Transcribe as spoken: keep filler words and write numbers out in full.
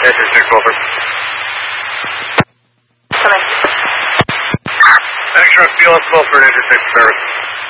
six Wilford. Come in. Extra F B L S Wilford, Engine six service.